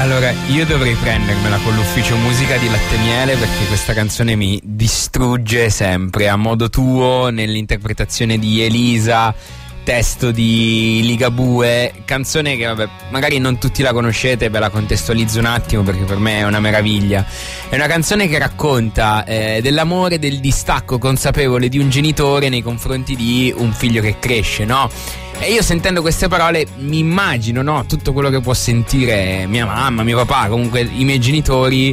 Allora, io dovrei prendermela con l'ufficio musica di Latte Miele, perché questa canzone mi distrugge sempre, a modo tuo, nell'interpretazione di Elisa, testo di Ligabue, canzone che vabbè, magari non tutti la conoscete, ve la contestualizzo un attimo perché per me è una meraviglia. È una canzone che racconta dell'amore, del distacco consapevole di un genitore nei confronti di un figlio che cresce, no? E io sentendo queste parole mi immagino, no, tutto quello che può sentire mia mamma, mio papà, comunque i miei genitori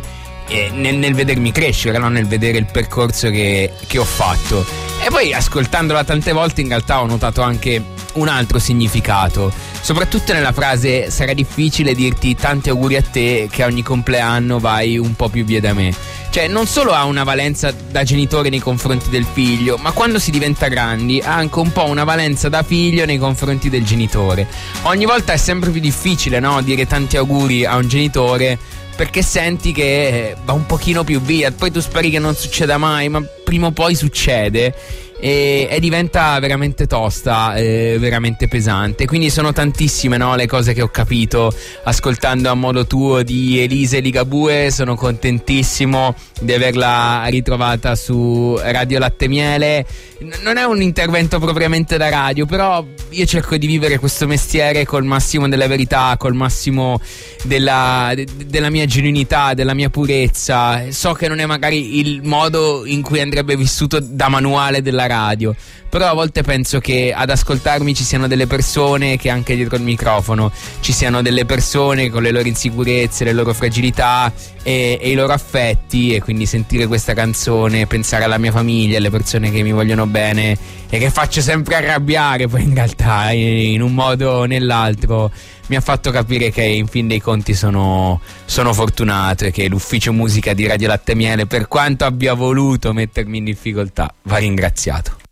nel vedermi crescere, no? Nel vedere il percorso che ho fatto. E poi ascoltandola tante volte in realtà ho notato anche un altro significato, soprattutto nella frase "sarà difficile dirti tanti auguri a te che a ogni compleanno vai un po' più via da me". Cioè non solo ha una valenza da genitore nei confronti del figlio, ma quando si diventa grandi ha anche un po' una valenza da figlio nei confronti del genitore. Ogni volta è sempre più difficile, no, dire tanti auguri a un genitore, perché senti che va un pochino più via, poi tu speri che non succeda mai, ma prima o poi succede e diventa veramente tosta, veramente pesante. Quindi sono tantissime, no, le cose che ho capito ascoltando A modo tuo di Elisa e Ligabue. Sono contentissimo di averla ritrovata su Radio Latte Miele. Non è un intervento propriamente da radio, però io cerco di vivere questo mestiere col massimo della verità, col massimo della mia genuinità, della mia purezza. So che non è magari il modo in cui andrebbe vissuto da manuale della radio, però a volte penso che ad ascoltarmi ci siano delle persone che anche dietro il microfono ci siano delle persone con le loro insicurezze, le loro fragilità e i loro affetti, e quindi sentire questa canzone, pensare alla mia famiglia, alle persone che mi vogliono bene e che faccio sempre arrabbiare poi in realtà in un modo o nell'altro, mi ha fatto capire che in fin dei conti sono fortunato e che l'ufficio musica di Radio Latte Miele, per quanto abbia voluto mettermi in difficoltà, va ringraziato.